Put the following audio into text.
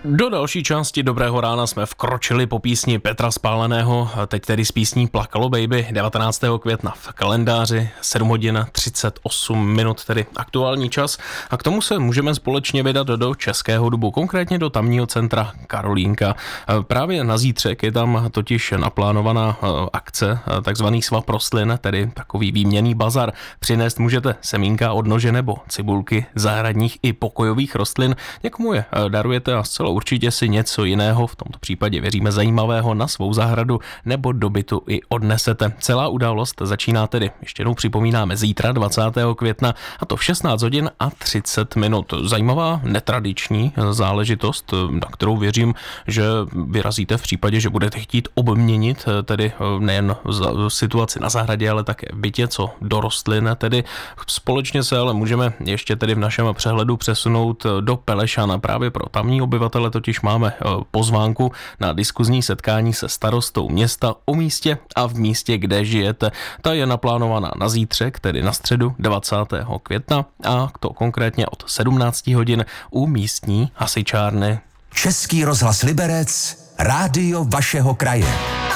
Do další části Dobrého rána jsme vkročili po písni Petra Spáleného, teď tedy s písní Plakalo baby 19. května v kalendáři, 7 hodin 38 minut, tedy aktuální čas. A k tomu se můžeme společně vydat do Českého Dubu, konkrétně do tamního centra Karolínka. Právě na zítřek je tam totiž naplánovaná akce, takzvaný svap rostlin, tedy takový výměnný bazar. Přinést můžete semínka, odnože nebo cibulky zahradních i pokojových rostlin. Někomu je darujete a zcela určitě si něco jiného, v tomto případě věříme zajímavého, na svou zahradu nebo do bytu i odnesete. Celá událost začíná tedy, ještě jednou připomínáme, zítra 20. května, a to v 16 hodin a 30 minut. Zajímavá, netradiční záležitost, na kterou věřím, že vyrazíte v případě, že budete chtít obměnit tedy nejen situaci na zahradě, ale také v bytě, co do rostlin. Tedy společně se ale můžeme ještě tedy v našem přehledu přesunout do Pelešana. Právě pro tamní obyvatele totiž máme pozvánku na diskuzní setkání se starostou města o místě a v místě, kde žijete. Ta je naplánovaná na zítřek, tedy na středu 20. května, a to konkrétně od 17 hodin u místní hasičárny. Český rozhlas Liberec, rádio vašeho kraje.